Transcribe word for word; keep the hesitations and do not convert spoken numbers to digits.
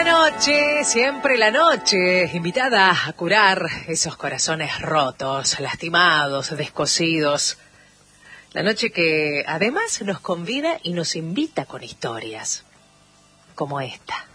la noche, siempre la noche, invitada a curar esos corazones rotos, lastimados, descosidos. La noche que además nos convida y nos invita con historias, como esta.